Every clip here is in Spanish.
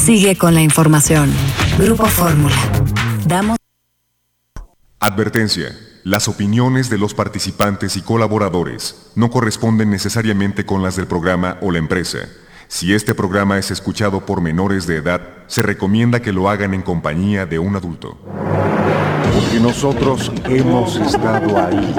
Sigue con la información. Grupo Fórmula. Damos. Advertencia. Las opiniones de los participantes y colaboradores no corresponden necesariamente con las del programa o la empresa. Si este programa es escuchado por menores de edad, se recomienda que lo hagan en compañía de un adulto. Porque nosotros hemos estado ahí.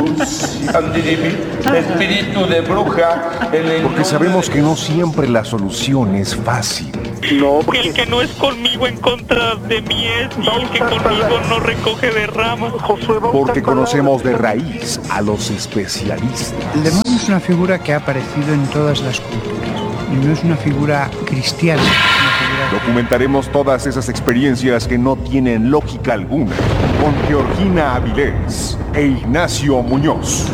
Espíritu de bruja. Porque sabemos que no siempre la solución es fácil. No, el que no es conmigo en contra de mí es, y el que conmigo no recoge de ramas. Porque conocemos de raíz a los especialistas. El demonio es una figura que ha aparecido en todas las culturas y no es una figura cristiana. Documentaremos todas esas experiencias que no tienen lógica alguna con Georgina Avilés e Ignacio Muñoz.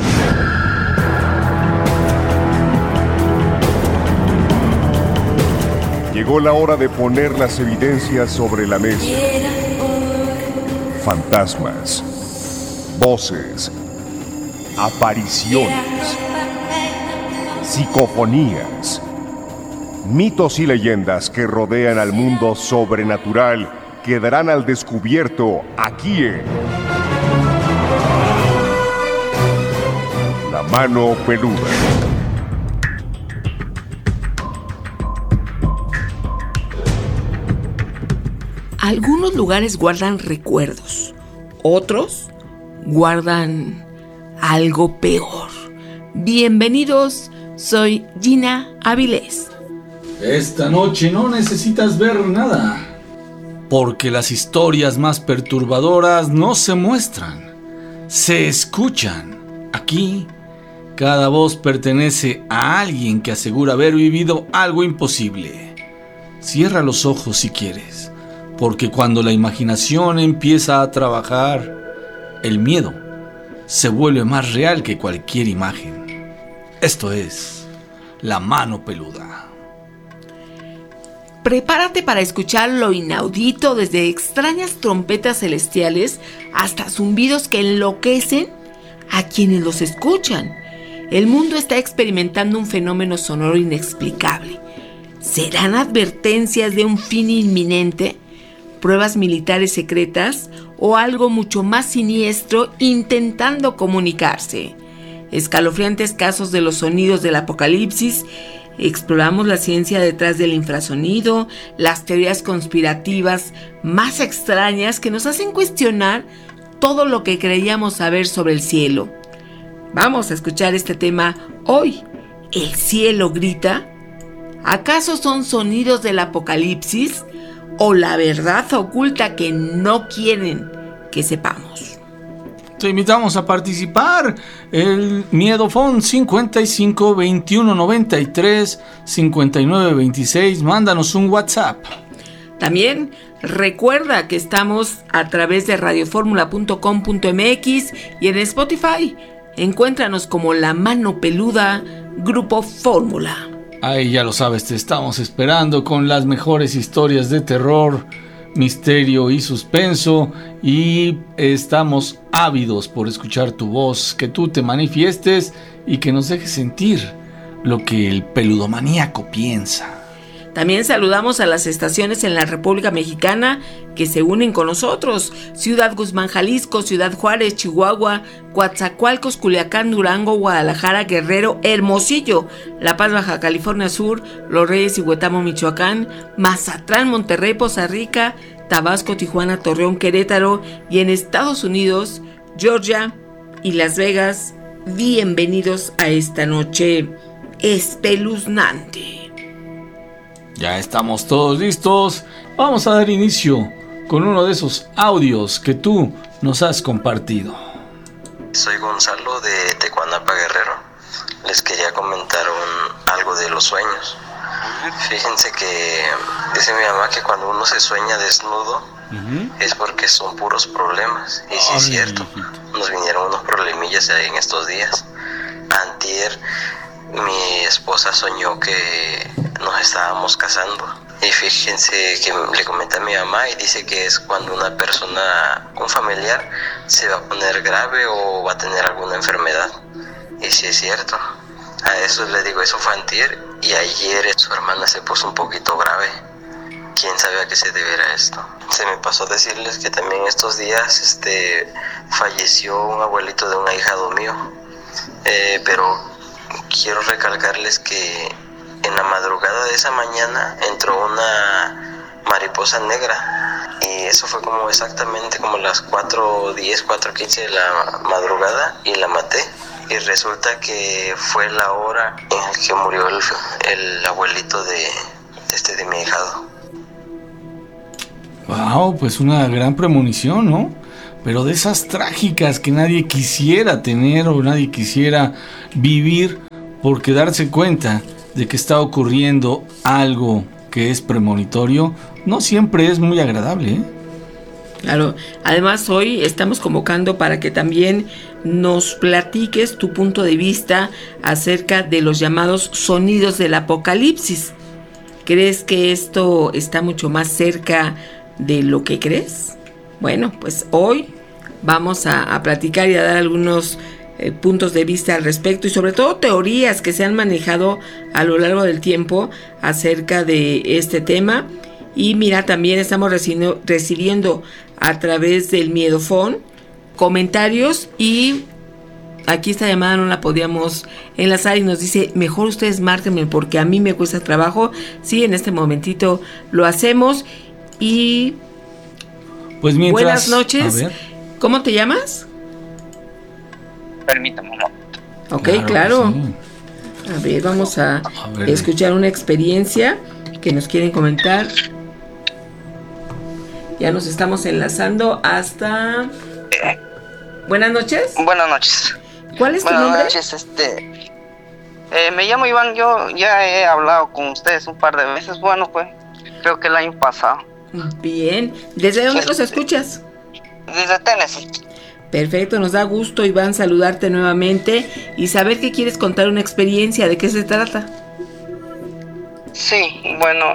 Llegó la hora de poner las evidencias sobre la mesa. Fantasmas, voces, apariciones, psicofonías, mitos y leyendas que rodean al mundo sobrenatural quedarán al descubierto aquí en La Mano Peluda. Algunos lugares guardan recuerdos, otros guardan algo peor. Bienvenidos, soy Gina Avilés. Esta noche no necesitas ver nada, porque las historias más perturbadoras no se muestran, se escuchan. Aquí, cada voz pertenece a alguien que asegura haber vivido algo imposible. Cierra los ojos si quieres, porque cuando la imaginación empieza a trabajar, el miedo se vuelve más real que cualquier imagen. Esto es La Mano Peluda. Prepárate para escuchar lo inaudito, desde extrañas trompetas celestiales hasta zumbidos que enloquecen a quienes los escuchan. El mundo está experimentando un fenómeno sonoro inexplicable. ¿Serán advertencias de un fin inminente? ¿Pruebas militares secretas? ¿O algo mucho más siniestro intentando comunicarse? Escalofriantes casos de los sonidos del apocalipsis. Exploramos la ciencia detrás del infrasonido, las teorías conspirativas más extrañas que nos hacen cuestionar todo lo que creíamos saber sobre el cielo. Vamos a escuchar este tema hoy. ¿El cielo grita? ¿Acaso son sonidos del apocalipsis o la verdad oculta que no quieren que sepamos? Te invitamos a participar. El Miedofón 55 21 93 59 26. Mándanos un WhatsApp. También recuerda que estamos a través de radioformula.com.mx y en Spotify. Encuéntranos como La Mano Peluda, Grupo Fórmula. Ahí ya lo sabes, te estamos esperando con las mejores historias de terror, misterio y suspenso, y estamos ávidos por escuchar tu voz, que tú te manifiestes y que nos dejes sentir lo que el peludomaníaco piensa. También saludamos a las estaciones en la República Mexicana que se unen con nosotros: Ciudad Guzmán, Jalisco; Ciudad Juárez, Chihuahua; Coatzacoalcos, Culiacán, Durango, Guadalajara, Guerrero, Hermosillo; La Paz, Baja California Sur; Los Reyes y Huetamo, Michoacán; Mazatlán, Monterrey, Poza Rica, Tabasco, Tijuana, Torreón, Querétaro, y en Estados Unidos, Georgia y Las Vegas. Bienvenidos a esta noche espeluznante. Ya estamos todos listos. Vamos a dar inicio con uno de esos audios que tú nos has compartido. Soy Gonzalo de Tecuanapa, Guerrero. Les quería comentar algo de los sueños. Fíjense que dice mi mamá que cuando uno se sueña desnudo es porque son puros problemas. Y sí es cierto, nos vinieron unos problemillas ahí en estos días. Antier mi esposa soñó que nos estábamos casando. Y fíjense que le comenté a mi mamá y dice que es cuando una persona, un familiar, se va a poner grave o va a tener alguna enfermedad. Y sí es cierto. A eso le digo, eso fue antier, y ayer su hermana se puso un poquito grave. quién sabe a qué se deberá esto. Se me pasó decirles que también estos días falleció un abuelito de un ahijado mío, pero quiero recalcarles que en la madrugada de esa mañana entró una mariposa negra y eso fue como exactamente como las 4:10, 4:15 de la madrugada y la maté. Y resulta que fue la hora en la que murió el abuelito de mi ahijado. Wow, pues una gran premonición, ¿no? Pero de esas trágicas que nadie quisiera tener o nadie quisiera vivir, porque darse cuenta de que está ocurriendo algo que es premonitorio no siempre es muy agradable, ¿eh? Claro, además hoy estamos convocando para que también nos platiques tu punto de vista acerca de los llamados sonidos del apocalipsis. ¿Crees que esto está mucho más cerca de lo que crees? Bueno, pues hoy vamos a platicar y a dar algunos puntos de vista al respecto y sobre todo teorías que se han manejado a lo largo del tiempo acerca de este tema. Y mira, también estamos recibiendo a través del Miedofón comentarios y aquí esta llamada no la podíamos enlazar y nos dice, mejor ustedes márquenme porque a mí me cuesta trabajo. Sí, en este momentito lo hacemos y pues mientras, buenas noches. ¿Cómo te llamas? Permítame, mamá. Ok, claro. Sí. A ver, vamos a escuchar una experiencia que nos quieren comentar. Ya nos estamos enlazando hasta... Buenas noches. Buenas noches. ¿Cuál es tu nombre? Buenas noches, me llamo Iván, yo ya he hablado con ustedes un par de veces, bueno, pues, creo que el año pasado. Bien, ¿desde dónde los escuchas? Desde Tennessee. Perfecto, nos da gusto, Iván, saludarte nuevamente y saber que quieres contar una experiencia, ¿de qué se trata? Sí, bueno,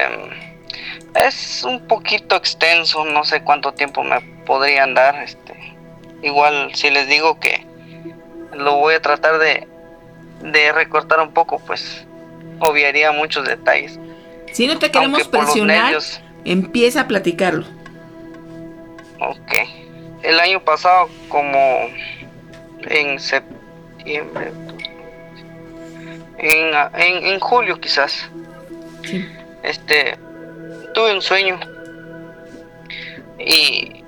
es un poquito extenso, no sé cuánto tiempo me podrían dar, igual si les digo que lo voy a tratar de recortar un poco, pues obviaría muchos detalles. Si no te queremos presionar, empieza a platicarlo. Ok. El año pasado, como en septiembre, en julio quizás, sí. Tuve un sueño y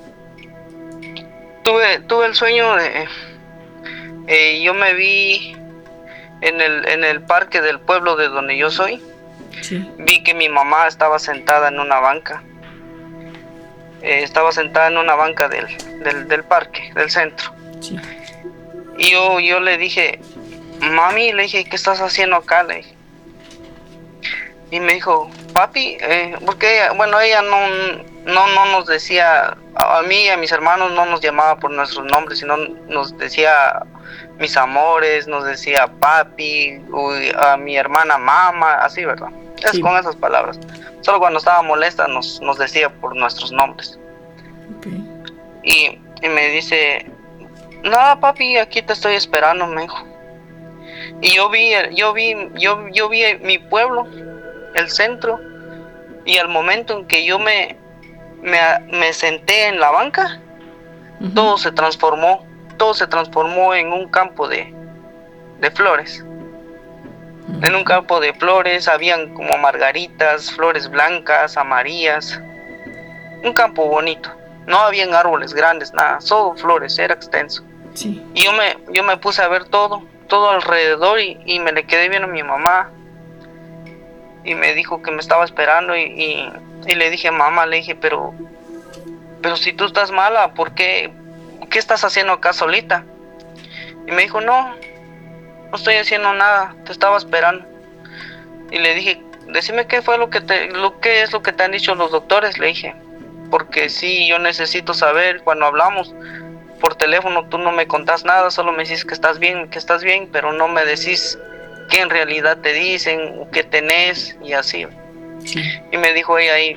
tuve el sueño de yo me vi en el parque del pueblo de donde yo soy. Sí. Vi que mi mamá estaba sentada en una banca. Estaba sentada en una banca del parque, del centro. Sí. Y yo le dije, mami, le dije, ¿qué estás haciendo acá? Le dije. Y me dijo, papi, porque ella no nos decía, a mí y a mis hermanos no nos llamaba por nuestros nombres, sino nos decía mis amores, nos decía papi, a mi hermana mamá, así, ¿verdad? Es sí. Con esas palabras. Solo cuando estaba molesta nos decía por nuestros nombres. Okay. Y me dice, nada papi, aquí te estoy esperando, me dijo. Y yo vi mi pueblo, el centro, y al momento en que yo me senté en la banca, uh-huh. todo se transformó en un campo de flores. En un campo de flores habían como margaritas, flores blancas, amarillas, un campo bonito. No habían árboles grandes, nada, solo flores, era extenso. Sí. Y yo me puse a ver todo alrededor y me le quedé viendo a mi mamá. Y me dijo que me estaba esperando y le dije, mamá, le dije, pero si tú estás mala, ¿por qué estás haciendo acá solita? Y me dijo, no estoy haciendo nada, te estaba esperando. Y le dije, decime qué fue qué es lo que te han dicho los doctores, le dije, porque sí, yo necesito saber. Cuando hablamos por teléfono tú no me contás nada, solo me dices que estás bien, pero no me decís qué en realidad te dicen, o qué tenés, y así. Sí. Y me dijo ella ahí,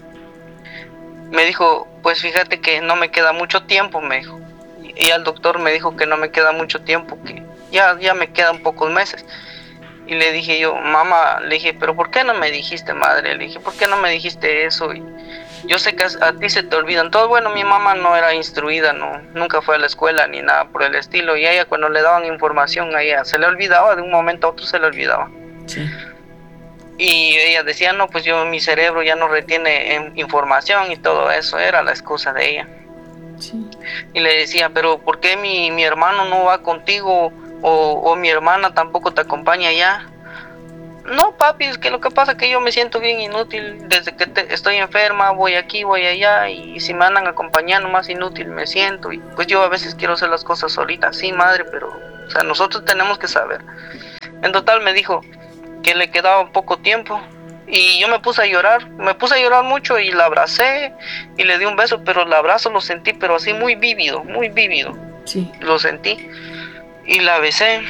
pues fíjate que no me queda mucho tiempo, me dijo. Y el doctor me dijo que no me queda mucho tiempo, que ya me quedan pocos meses. Y le dije yo, mamá, le dije, pero ¿por qué no me dijiste, madre? Le dije, ¿por qué no me dijiste eso? Y yo sé que a ti se te olvidan todo. Bueno, mi mamá no era instruida, nunca fue a la escuela ni nada por el estilo. Y a ella cuando le daban información, a ella se le olvidaba, de un momento a otro se le olvidaba. Sí. Y ella decía, no, pues mi cerebro ya no retiene información y todo eso, era la excusa de ella. Sí. Y le decía, pero ¿por qué mi hermano no va contigo o mi hermana tampoco te acompaña allá? No, papi, es que lo que pasa es que yo me siento bien inútil desde que estoy enferma, voy aquí, voy allá, y si me andan acompañando más inútil me siento, y pues yo a veces quiero hacer las cosas solita. Sí, madre, pero o sea, nosotros tenemos que saber. En total me dijo que le quedaba poco tiempo y yo me puse a llorar mucho y la abracé y le di un beso, pero el abrazo lo sentí pero así muy vívido. Sí. Lo sentí y la besé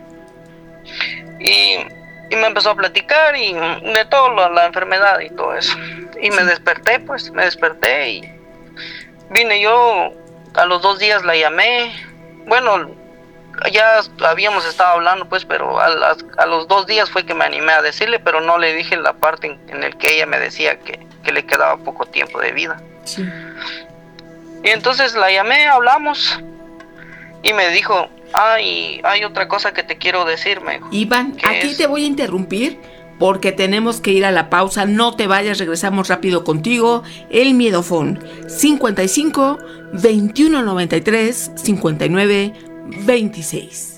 y me empezó a platicar y de todo la enfermedad y todo eso. Y me desperté y vine yo, a los 2 días la llamé. Bueno, ya habíamos estado hablando pues, pero a los 2 días fue que me animé a decirle, pero no le dije la parte en el que ella me decía que le quedaba poco tiempo de vida. Sí. Y entonces la llamé, hablamos y me dijo, hay otra cosa que te quiero decir, me dijo. Iván, aquí te voy a interrumpir porque tenemos que ir a la pausa. No te vayas, regresamos rápido contigo. El Miedofón 55 21 93 59 26.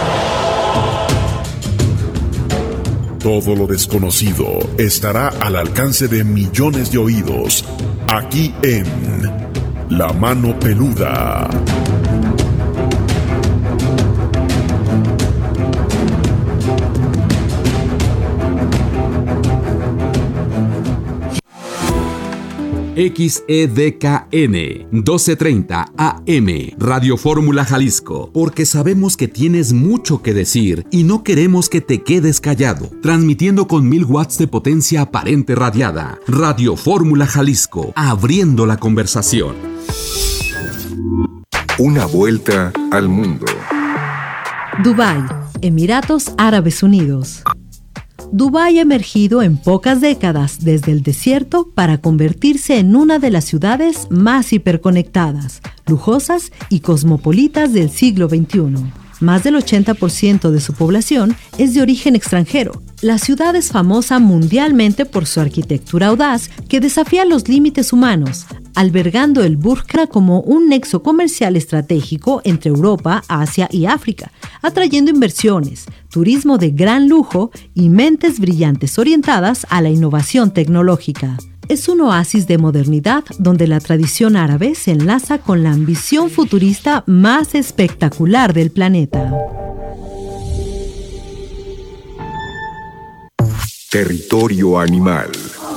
Todo lo desconocido estará al alcance de millones de oídos, aquí en La Mano Peluda. XEDKN 1230 AM Radio Fórmula Jalisco, porque sabemos que tienes mucho que decir y no queremos que te quedes callado. Transmitiendo con 1000 watts de potencia aparente radiada. Radio Fórmula Jalisco, abriendo la conversación. Una vuelta al mundo. Dubái, Emiratos Árabes Unidos. Dubái ha emergido en pocas décadas desde el desierto para convertirse en una de las ciudades más hiperconectadas, lujosas y cosmopolitas del siglo XXI. Más del 80% de su población es de origen extranjero. La ciudad es famosa mundialmente por su arquitectura audaz que desafía los límites humanos, albergando el Burj Khalifa como un nexo comercial estratégico entre Europa, Asia y África, atrayendo inversiones, turismo de gran lujo y mentes brillantes orientadas a la innovación tecnológica. Es un oasis de modernidad donde la tradición árabe se enlaza con la ambición futurista más espectacular del planeta. Territorio animal.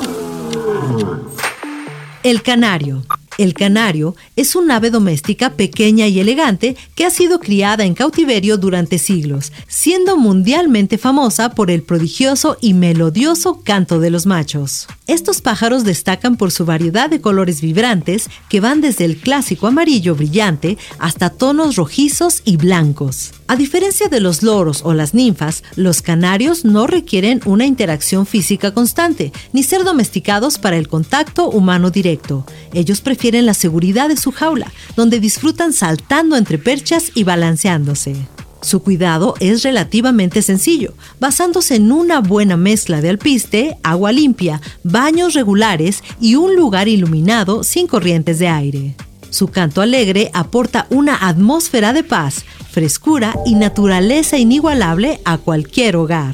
El canario. El canario es un ave doméstica pequeña y elegante que ha sido criada en cautiverio durante siglos, siendo mundialmente famosa por el prodigioso y melodioso canto de los machos. Estos pájaros destacan por su variedad de colores vibrantes que van desde el clásico amarillo brillante hasta tonos rojizos y blancos. A diferencia de los loros o las ninfas, los canarios no requieren una interacción física constante, ni ser domesticados para el contacto humano directo. Ellos prefieren la seguridad de su jaula, donde disfrutan saltando entre perchas y balanceándose. Su cuidado es relativamente sencillo, basándose en una buena mezcla de alpiste, agua limpia, baños regulares y un lugar iluminado sin corrientes de aire. Su canto alegre aporta una atmósfera de paz, frescura y naturaleza inigualable a cualquier hogar.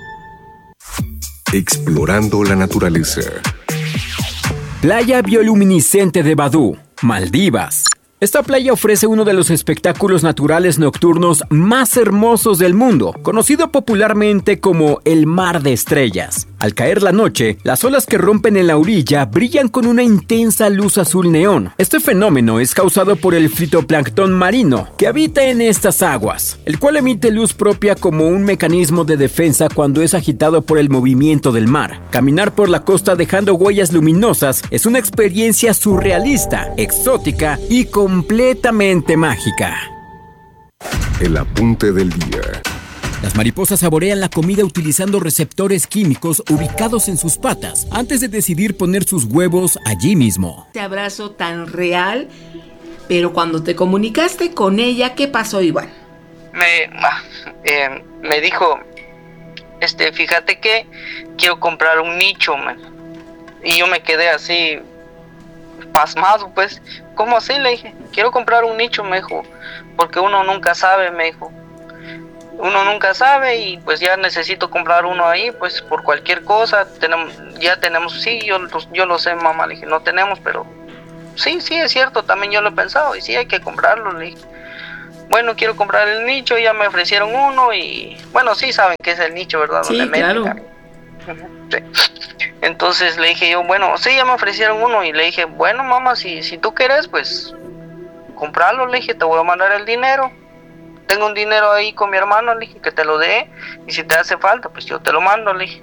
Explorando la naturaleza. Playa bioluminiscente de Badú, Maldivas. Esta playa ofrece uno de los espectáculos naturales nocturnos más hermosos del mundo, conocido popularmente como el Mar de Estrellas. Al caer la noche, las olas que rompen en la orilla brillan con una intensa luz azul neón. Este fenómeno es causado por el fitoplancton marino que habita en estas aguas, el cual emite luz propia como un mecanismo de defensa cuando es agitado por el movimiento del mar. Caminar por la costa dejando huellas luminosas es una experiencia surrealista, exótica y completamente mágica. El apunte del día. Las mariposas saborean la comida utilizando receptores químicos ubicados en sus patas antes de decidir poner sus huevos allí mismo. Este abrazo tan real, pero cuando te comunicaste con ella, ¿qué pasó, Iván? Me dijo, fíjate que quiero comprar un nicho, man. Y yo me quedé así, pasmado, pues. ¿Cómo así? Le dije, quiero comprar un nicho, me dijo, porque uno nunca sabe, me dijo. Uno nunca sabe y pues ya necesito comprar uno ahí, pues por cualquier cosa. Ya tenemos, sí, yo lo sé, mamá, le dije, no tenemos, pero sí, es cierto, también yo lo he pensado y sí hay que comprarlo, le dije. Bueno, quiero comprar el nicho, ya me ofrecieron uno y bueno, sí saben que es el nicho, ¿verdad? Sí, donde claro. Sí. Entonces le dije yo, bueno, sí, ya me ofrecieron uno y le dije, bueno, mamá, si tú quieres, pues comprarlo, le dije, te voy a mandar el dinero. Tengo un dinero ahí con mi hermano, le dije, que te lo dé y si te hace falta, pues yo te lo mando, le dije.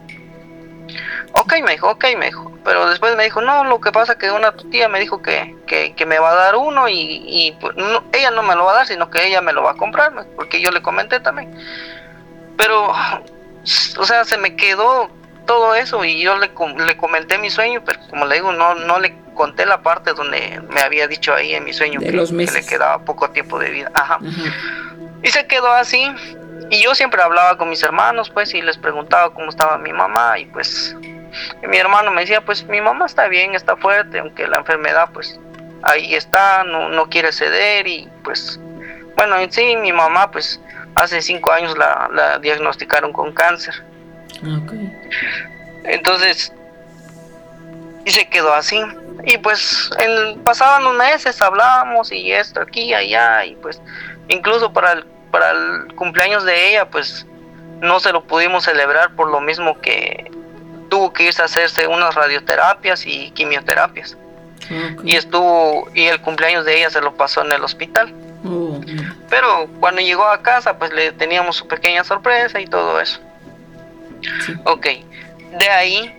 Ok, me dijo, pero después me dijo, no, lo que pasa que una tía me dijo que me va a dar uno y pues, no, ella no me lo va a dar, sino que ella me lo va a comprar, porque yo le comenté también. Pero, o sea, se me quedó todo eso y yo le comenté mi sueño, pero como le digo, no le conté la parte donde me había dicho ahí en mi sueño que le quedaba poco tiempo de vida. Ajá. Y se quedó así. Y yo siempre hablaba con mis hermanos, pues, y les preguntaba cómo estaba mi mamá, y pues, mi hermano me decía, pues, mi mamá está bien, está fuerte, aunque la enfermedad, pues, ahí está, no quiere ceder, y pues, bueno, en sí, mi mamá, pues, hace 5 años la diagnosticaron con cáncer. Okay. Entonces, y se quedó así, y pues, pasaban los meses, hablábamos, y esto, aquí, allá, y pues, incluso para el cumpleaños de ella, pues no se lo pudimos celebrar por lo mismo que tuvo que irse a hacerse unas radioterapias y quimioterapias. Okay. Y el cumpleaños de ella se lo pasó en el hospital. Pero cuando llegó a casa, pues le teníamos su pequeña sorpresa y todo eso. Sí. Ok, de ahí,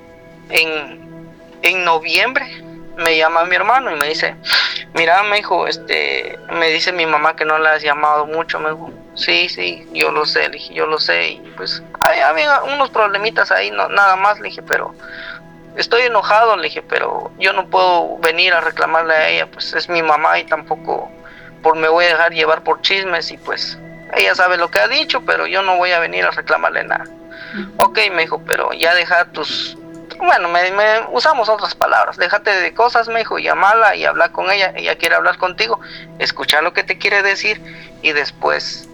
en noviembre, me llama mi hermano y me dice, mira, me dijo, me dice mi mamá que no le has llamado mucho, me dijo. Sí, yo lo sé, le dije, yo lo sé, y pues había unos problemitas ahí, no, nada más, le dije, pero estoy enojado, le dije, pero yo no puedo venir a reclamarle a ella, pues es mi mamá y tampoco me voy a dejar llevar por chismes y pues ella sabe lo que ha dicho, pero yo no voy a venir a reclamarle nada. Ok, me dijo, pero ya deja bueno, usamos otras palabras, déjate de cosas, me dijo, llámala y habla con ella quiere hablar contigo, escucha lo que te quiere decir y después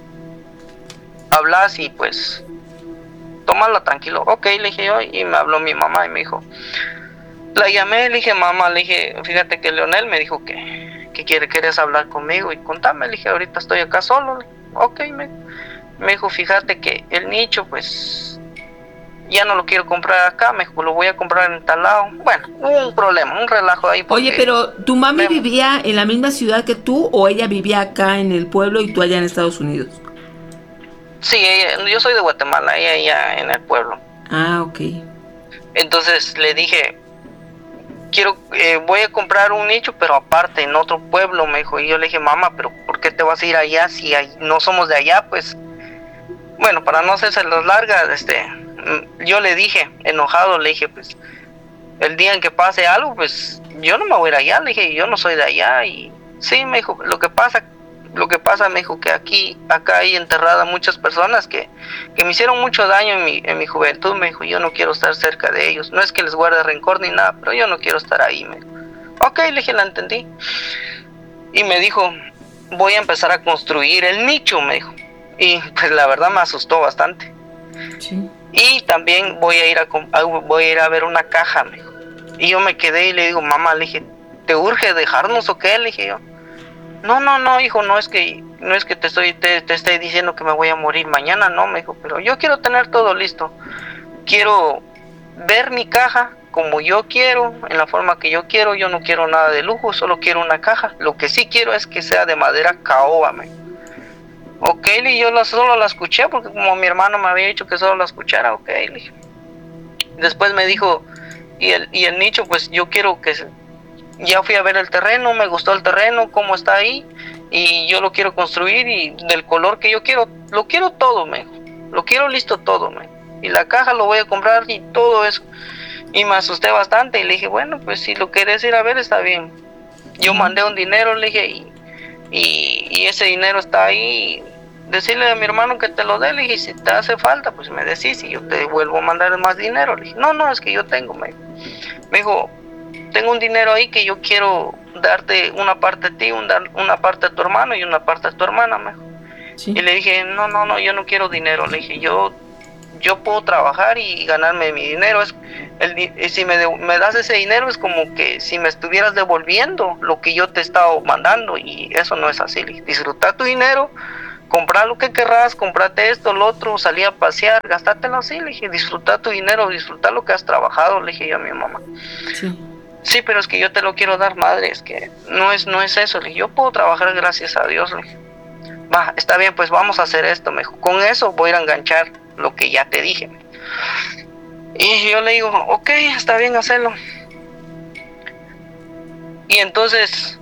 hablas y pues tómala tranquilo. Ok, le dije yo, y me habló mi mamá y me dijo, la llamé, le dije, mamá, le dije, fíjate que Leonel me dijo que quieres hablar conmigo y contame, le dije, ahorita estoy acá solo. Ok, me dijo, fíjate que el nicho pues ya no lo quiero comprar acá, me dijo, lo voy a comprar en tal lado. Bueno, hubo un problema, un relajo ahí. Oye, pero ¿tu mami vivía en la misma ciudad que tú o ella vivía acá en el pueblo y tú allá en Estados Unidos? Sí, yo soy de Guatemala, ella en el pueblo. Ah, ok. Entonces le dije, voy a comprar un nicho, pero aparte, en otro pueblo, me dijo. Y yo le dije, mamá, pero ¿por qué te vas a ir allá si no somos de allá? Pues, bueno, para no hacerse las largas, yo le dije, enojado, le dije, pues, el día en que pase algo, pues, yo no me voy a ir allá, le dije, yo no soy de allá. Y sí, me dijo, lo que pasa, me dijo, que acá hay enterradas muchas personas que me hicieron mucho daño en mi juventud, me dijo, yo no quiero estar cerca de ellos, no es que les guarde rencor ni nada, pero yo no quiero estar ahí, me dijo. Ok, le dije, la entendí. Y me dijo, voy a empezar a construir el nicho, me dijo. Y pues la verdad me asustó bastante. Sí. Y también voy a ir a ver una caja, me dijo. Y yo me quedé y le digo, mamá, le dije, ¿te urge dejarnos o qué? Le dije yo. No, hijo, no es que te estoy diciendo que me voy a morir mañana, no, me dijo, pero yo quiero tener todo listo. Quiero ver mi caja como yo quiero, en la forma que yo quiero. Yo no quiero nada de lujo, solo quiero una caja. Lo que sí quiero es que sea de madera caoba, me dijo. Ok, y yo solo la escuché, porque como mi hermano me había dicho que solo la escuchara, ok, le dije. Después me dijo, y el nicho, pues yo quiero que ya fui a ver el terreno, me gustó el terreno, cómo está ahí, y yo lo quiero construir, y del color que yo quiero, lo quiero todo, me dijo. lo quiero listo todo, y la caja lo voy a comprar y todo eso. Y me asusté bastante y le dije, bueno, pues si lo querés ir a ver está bien. Yo mandé un dinero, le dije, y ese dinero está ahí. Decirle a mi hermano que te lo dé, le dije, si te hace falta, pues me decís y yo te vuelvo a mandar más dinero. Le dije, no, es que yo tengo, me dijo, tengo un dinero ahí que yo quiero darte una parte a ti, una parte a tu hermano y una parte a tu hermana, me dijo. Sí. Y le dije, no, yo no quiero dinero. Le dije, yo puedo trabajar y ganarme mi dinero. Si me das ese dinero es como que si me estuvieras devolviendo lo que yo te he estado mandando, y eso no es así. Le dije, disfruta tu dinero, comprar lo que querrás, comprate esto, lo otro, salí a pasear, gastátelo así. Le dije, disfruta tu dinero, disfruta lo que has trabajado, le dije yo a mi mamá. Sí, pero es que yo te lo quiero dar, madre, es que no es eso. Le dije, yo puedo trabajar gracias a Dios. Le dije, va, está bien, pues vamos a hacer esto, me dijo, con eso voy a ir a enganchar lo que ya te dije. Y yo le digo, ok, está bien, hacerlo. Y entonces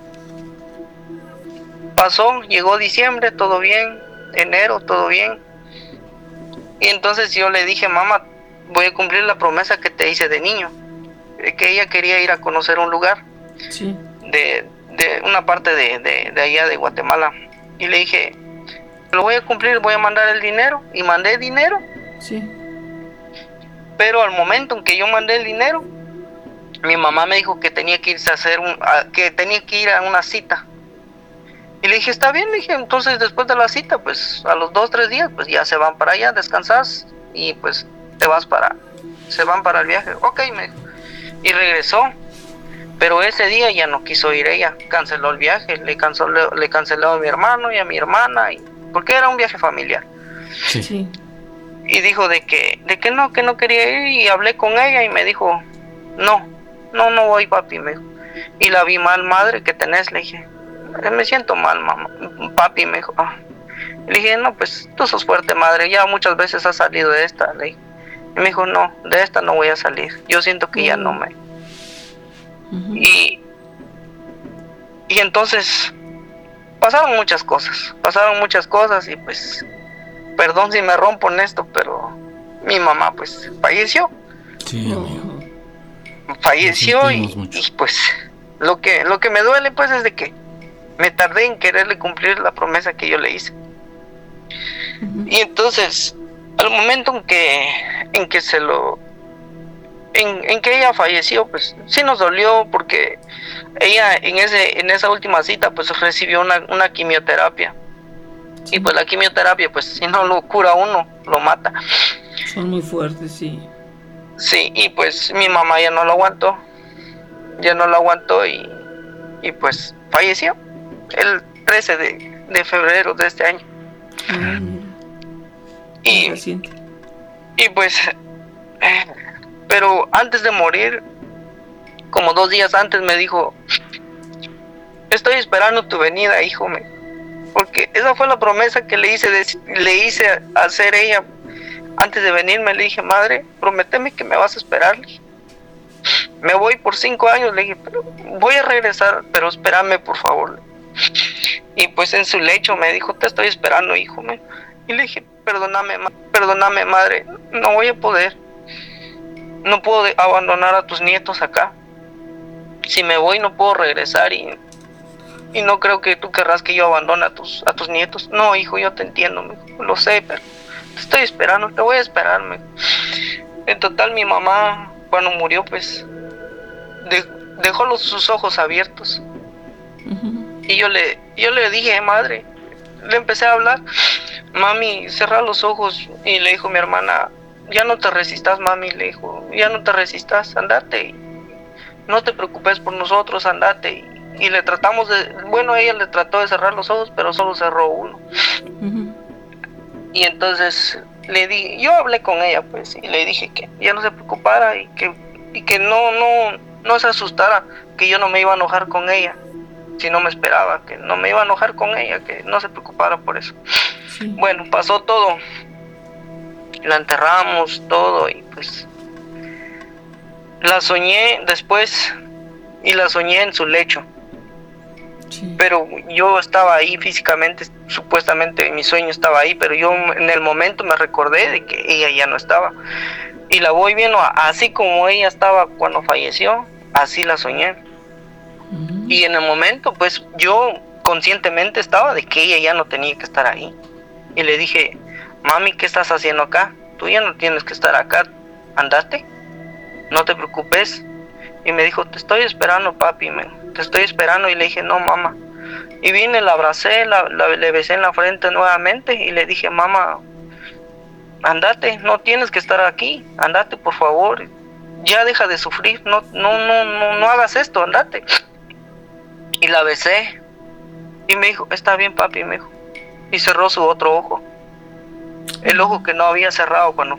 pasó, llegó diciembre, todo bien, enero, todo bien. Y entonces yo le dije, mamá, voy a cumplir la promesa que te hice de niño, de que ella quería ir a conocer un lugar, sí, de una parte de allá de Guatemala. Y le dije, lo voy a cumplir, voy a mandar el dinero. Y mandé dinero. Sí. Pero al momento en que yo mandé el dinero, mi mamá me dijo que tenía que irse a que tenía que ir a una cita. Y le dije, está bien, le dije, entonces después de la cita, pues a los 2-3 días, pues ya se van para allá, descansas y pues se van para el viaje. Ok, me dijo. Y regresó. Pero ese día ya no quiso ir ella, canceló el viaje, le canceló a mi hermano y a mi hermana, porque era un viaje familiar. Sí. Y dijo de que no quería ir, y hablé con ella y me dijo, no voy, papi, me dijo. Y la vi mal, madre, ¿qué tenés? Le dije, me siento mal, mamá, papi, me dijo. Le dije, no, pues tú sos fuerte, madre, ya muchas veces has salido de esta, le dije. Y me dijo, no, de esta no voy a salir, yo siento que ya no me... Y entonces pasaron muchas cosas y pues, perdón si me rompo en esto, pero mi mamá pues falleció. Sí, amigo. Falleció y pues lo que me duele pues es de que me tardé en quererle cumplir la promesa que yo le hice. Y entonces al momento en que ella falleció, pues sí nos dolió, porque ella en esa última cita pues recibió una quimioterapia. Sí. Y pues la quimioterapia, pues si no lo cura uno, lo mata. Son muy fuertes, sí. Sí, y pues mi mamá ya no lo aguantó y pues falleció el 13 de febrero de este año. Y pues pero antes de morir, como 2 días antes, me dijo, estoy esperando tu venida, hijo, porque esa fue la promesa que le hice hacer ella antes de venirme. Le dije, madre, prométeme que me vas a esperar. Me voy por 5 años, le dije, pero voy a regresar, pero espérame, por favor. Y pues en su lecho me dijo, te estoy esperando, hijo. Y le dije, perdóname, madre, no voy a poder. No puedo abandonar a tus nietos acá. Si me voy no puedo regresar y no creo que tú querrás que yo abandone a tus nietos. No, hijo, yo te entiendo, lo sé, pero te estoy esperando, te voy a esperar. En total, mi mamá cuando murió pues dejó sus ojos abiertos. Y yo le dije, madre, le empecé a hablar, mami, cerra los ojos. Y le dijo mi hermana, ya no te resistas, mami, le dijo, ya no te resistas, andate, no te preocupes por nosotros, andate. Y le tratamos ella le trató de cerrar los ojos, pero solo cerró uno. Y entonces yo hablé con ella, pues, y le dije que ya no se preocupara y que no se asustara, que yo no me iba a enojar con ella si no me esperaba, que no me iba a enojar con ella, que no se preocupara por eso. Sí. Bueno, pasó todo. La enterramos, todo, y pues la soñé después, y la soñé en su lecho. Sí. Pero yo estaba ahí físicamente, supuestamente mi sueño estaba ahí, pero yo en el momento me recordé de que ella ya no estaba. Y la voy viendo así como ella estaba cuando falleció, así la soñé. Y en el momento, pues yo conscientemente estaba de que ella ya no tenía que estar ahí. Y le dije, mami, ¿qué estás haciendo acá? Tú ya no tienes que estar acá, andate, no te preocupes. Y me dijo, te estoy esperando, papi, te estoy esperando. Y le dije, no, mamá. Y vine, la abracé, le besé en la frente nuevamente y le dije, mamá, andate, no tienes que estar aquí, andate, por favor, ya deja de sufrir, no hagas esto, andate. Y la besé y me dijo, está bien, papi, me dijo. Y cerró su otro ojo, el ojo que no había cerrado cuando